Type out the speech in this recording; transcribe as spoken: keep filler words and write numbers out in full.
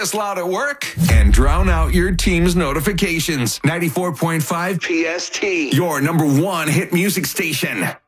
us loud at work and drown out your team's notifications. ninety-four point five P S T, your number one hit music station.